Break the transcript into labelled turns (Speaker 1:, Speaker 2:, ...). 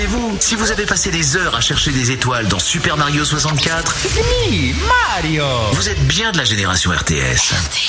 Speaker 1: vous, si vous avez passé des heures à chercher des étoiles dans Super Mario 64,
Speaker 2: C'est fini, Mario.
Speaker 1: vous êtes bien de la génération RTS.